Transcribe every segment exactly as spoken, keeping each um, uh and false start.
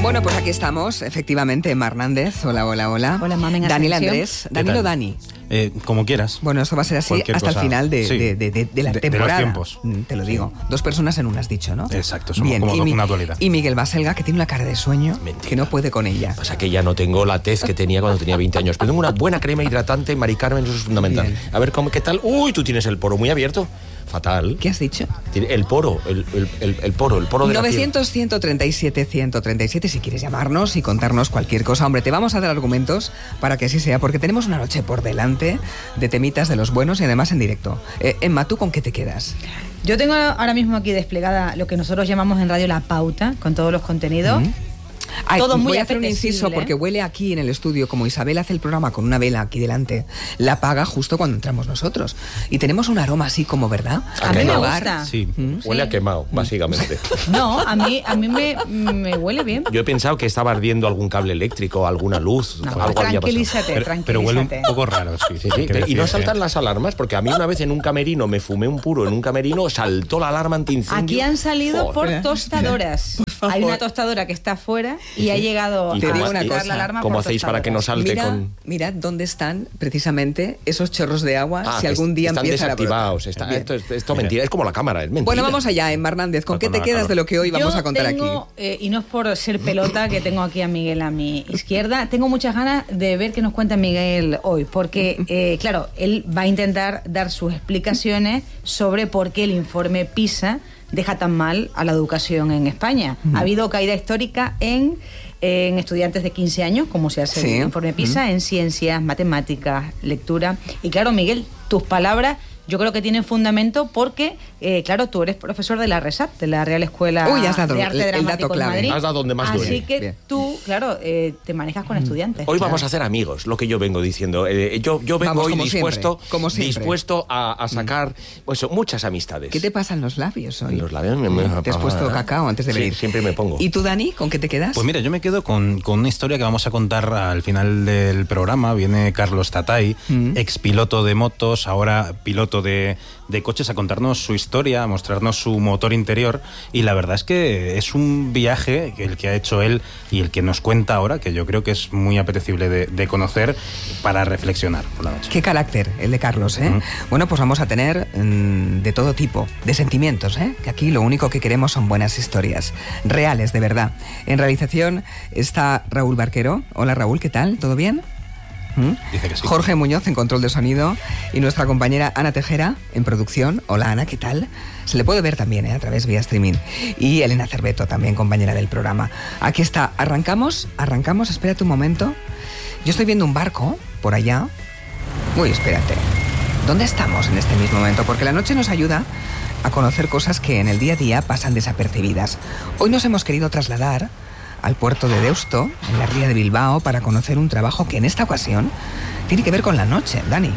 Bueno, pues aquí estamos, efectivamente, Emma Hernández. Hola, hola, hola. Hola, Mami. Daniel Andrés. ¿Daniel o Dani? Eh, como quieras. Bueno, esto va a ser así Cualquier hasta cosa. el final de, Sí. de, de, de, de la De- de temporada. los tiempos. Te lo digo. Dos personas en una has dicho, ¿no? Exacto, somos Bien, como y, mi- una dualidad. y Miguel Baselga, que tiene una cara de sueño, Mentira. que no puede con ella. Pasa que ya no tengo la tez que tenía cuando tenía veinte años. Pero tengo una buena crema hidratante, Mari Carmen, eso es fundamental. Bien. A ver, ¿cómo, ¿qué tal? Uy, tú tienes el poro muy abierto. Fatal. ¿Qué has dicho? Tiene El poro, el, el, el, el poro, el poro de la piel. novecientos, ciento treinta y siete, ciento treinta y siete si quieres llamarnos y contarnos cualquier cosa. Hombre, te vamos a dar argumentos para que así sea, porque tenemos una noche por delante de temitas de los buenos y además en directo. Eh, Emma, ¿tú con qué te quedas? Yo tengo ahora mismo aquí desplegada lo que nosotros llamamos en radio la pauta, con todos los contenidos. ¿Mm? Ay, Todo muy voy a hacer un apetecible. inciso porque huele aquí en el estudio, como Isabel hace el programa con una vela aquí delante, la apaga justo cuando entramos nosotros. Y tenemos un aroma así como, ¿verdad? A mí De me hogar. gusta. Sí. ¿Mm? Huele a quemado, básicamente. No, a mí, a mí me, me huele bien. Yo he pensado que estaba ardiendo algún cable eléctrico, alguna luz, No, algo había pasado. tranquilízate, Pero, tranquilízate. pero huele un poco raro, sí. Sí, hay sí, que y decir, no ¿eh? saltan las alarmas, porque a mí una vez en un camerino me fumé un puro en un camerino, saltó la alarma antiincendio. Aquí han salido por Joder. tostadoras. favor. Hay una tostadora que está afuera y ha llegado Y te a digo una saltar cosa, la alarma ¿cómo por hacéis para que no tostadoras. salte Mira, con...? mirad dónde están precisamente esos chorros de agua Ah, si que algún día están empieza desactivados. a Está, Bien. esto es esto es mentira, es como la cámara, es mentira. Bueno, vamos allá, Emma Hernández. ¿Con qué te quedas de lo que hoy vamos Yo a contar tengo, aquí? eh, y no es por ser pelota, que tengo aquí a Miguel a mi izquierda, tengo muchas ganas de ver qué nos cuenta Miguel hoy, porque, eh, claro, él va a intentar dar sus explicaciones sobre por qué el informe PISA deja tan mal a la educación en España. Ha habido caída histórica en, en estudiantes de quince años, como se hace Sí. el informe PISA, en ciencias, matemáticas, lectura. Y claro, Miguel, tus palabras yo creo que tienen fundamento porque, eh, claro, tú eres profesor de la RESAP, de la Real Escuela Uy, has dado de Arte el- el Dramático dato de clave. Madrid. Has dado donde más Así duele. que Bien. tú, claro, eh, te manejas con estudiantes. Hoy Claro. vamos a hacer amigos, lo que yo vengo diciendo. Eh, yo, yo vengo Vamos, hoy como dispuesto, siempre, como siempre. dispuesto a, a sacar pues, muchas amistades. ¿Qué te pasa en los labios hoy? Los labios me- me- ¿Te has puesto cacao antes de Sí, venir? siempre me pongo. ¿Y tú, Dani, con qué te quedas? Pues mira, yo me quedo con, con una historia que vamos a contar al final del programa. Viene Carlos Tatay, Mm. ex piloto de motos, ahora piloto de, de coches, a contarnos su historia, a mostrarnos su motor interior. Y la verdad es que es un viaje que el que ha hecho él y el que nos cuenta ahora, que yo creo que es muy apetecible de, de conocer para reflexionar por la noche. Qué carácter el de Carlos, ¿eh? Mm. Bueno, pues vamos a tener mm, de todo tipo, de sentimientos, ¿eh? Que aquí lo único que queremos son buenas historias, reales, de verdad. En realización está Raúl Barquero. Hola, Raúl, ¿qué tal? ¿Todo bien? ¿Mm? Dice que sí. Jorge Muñoz en control de sonido y nuestra compañera Ana Tejera en producción. Hola, Ana, ¿qué tal? Se le puede ver también, ¿eh? A través vía streaming. Y Elena Cerveto, también compañera del programa. Aquí está. Arrancamos, arrancamos, espérate un momento. Yo estoy viendo un barco por allá. Uy, espérate. ¿Dónde estamos en este mismo momento? Porque la noche nos ayuda a conocer cosas que en el día a día pasan desapercibidas. Hoy nos hemos querido trasladar al puerto de Deusto, en la ría de Bilbao, para conocer un trabajo que en esta ocasión tiene que ver con la noche, Dani.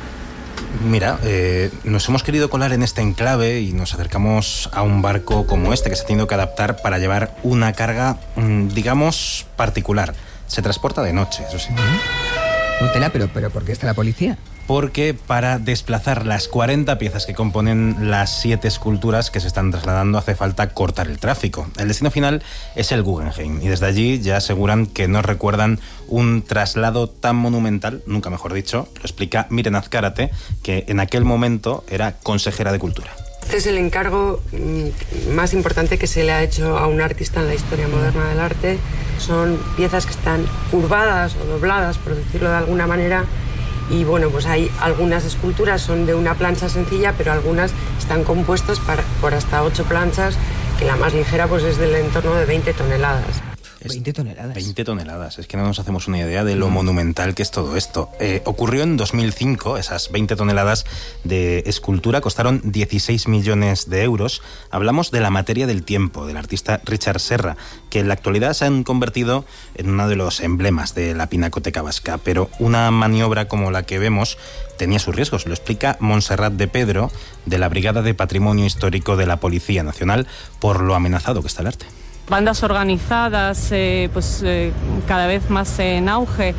Mira, eh, nos hemos querido colar en este enclave y nos acercamos a un barco como este que se ha tenido que adaptar para llevar una carga, mmm, digamos, particular. Se transporta de noche, eso sí. Utela, pero, pero ¿por qué está la policía? Porque para desplazar las cuarenta piezas que componen las siete esculturas que se están trasladando hace falta cortar el tráfico. El destino final es el Guggenheim y desde allí ya aseguran que no recuerdan un traslado tan monumental, nunca mejor dicho. Lo explica Miren Azcárate, que en aquel momento era consejera de Cultura. Este es el encargo mm, más importante que se le ha hecho a un artista en la historia moderna del arte. Son piezas que están curvadas o dobladas, por decirlo de alguna manera. Y bueno, pues hay algunas esculturas son de una plancha sencilla, pero algunas están compuestas para, por hasta ocho planchas, que la más ligera pues es del entorno de veinte toneladas. veinte toneladas. veinte toneladas, es que no nos hacemos una idea de lo monumental que es todo esto. Eh, ocurrió en dos mil cinco, esas veinte toneladas de escultura costaron dieciséis millones de euros. Hablamos de la materia del tiempo, del artista Richard Serra, que en la actualidad se han convertido en uno de los emblemas de la Pinacoteca Vasca, pero una maniobra como la que vemos tenía sus riesgos. Lo explica Montserrat de Pedro, de la Brigada de Patrimonio Histórico de la Policía Nacional, por lo amenazado que está el arte. Bandas organizadas, eh, pues eh, cada vez más en auge,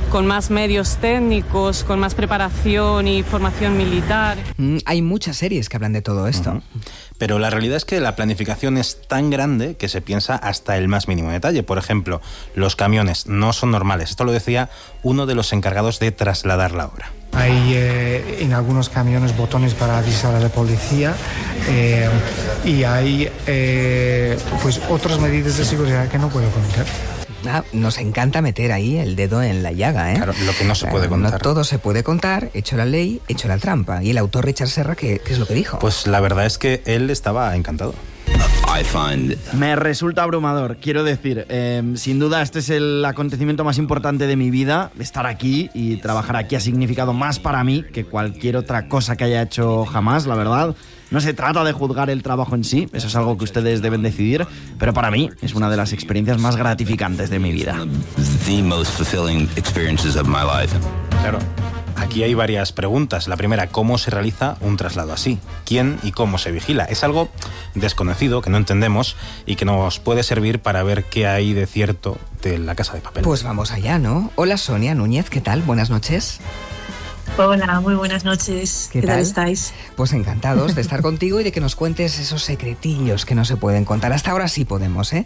con más medios técnicos, con más preparación y formación militar. Mm, hay muchas series que hablan de todo esto. Uh-huh. Pero la realidad es que la planificación es tan grande que se piensa hasta el más mínimo detalle. Por ejemplo, los camiones no son normales. Esto lo decía uno de los encargados de trasladar la obra. Hay eh, en algunos camiones botones para avisar a la policía eh, y hay eh, pues otras medidas de seguridad que no puedo contar. Ah, nos encanta meter ahí el dedo en la llaga, ¿eh? Claro, lo que no se puede contar. No todo se puede contar, hecho la ley, hecho la trampa. ¿Y el autor Richard Serra qué, qué es lo que dijo? Pues la verdad es que él estaba encantado. Me resulta abrumador, quiero decir, eh, sin duda este es el acontecimiento más importante de mi vida. Estar aquí y trabajar aquí ha significado más para mí que cualquier otra cosa que haya hecho jamás, la verdad. No se trata de juzgar el trabajo en sí, eso es algo que ustedes deben decidir, pero para mí es una de las experiencias más gratificantes de mi vida. Claro, aquí hay varias preguntas. La primera, ¿cómo se realiza un traslado así? ¿Quién y cómo se vigila? Es algo desconocido, que no entendemos y que nos puede servir para ver qué hay de cierto de La Casa de Papel. Pues vamos allá, ¿no? Hola Sonia Núñez, ¿qué tal? Buenas noches. Hola, muy buenas noches. ¿Qué, ¿Qué tal? tal estáis? Pues encantados de estar contigo y de que nos cuentes esos secretillos que no se pueden contar. Hasta ahora sí podemos, ¿eh?